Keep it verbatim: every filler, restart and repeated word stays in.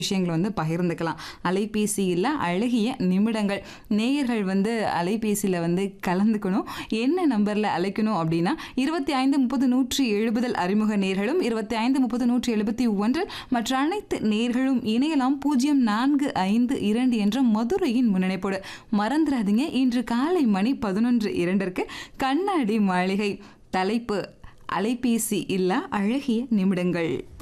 விஷயங்கள் வந்து பகிர்ந்துக்கலாம். அலைபேசியில அழகிய நிமிடங்கள். நேயர்கள் வந்து அலைபேசியில வந்து கலந்துக்கணும். என்ன நம்பர்ல அழைக்கணும் அப்படின்னா இருபத்தி ஐந்து முப்பது நூற்றி எழுபது அறிமுக நேர்களும் இருபத்தி ஐந்து முப்பது நூற்றி எழுபத்தி ஒன்று மற்ற அனைத்து நேர்களும் இணையலாம். பூஜ்ஜியம் நான்கு ஐந்து இரண்டு என்ற மதுரையின் முன்னணைப்போடு மறந்துடாதீங்க. இன்று காலை மணி பதினொன்று இரண்டிற்கு கண்ணாடி மாளிகை. தலைப்பு அலைபேசி இல்லா அழகிய நிமிடங்கள்.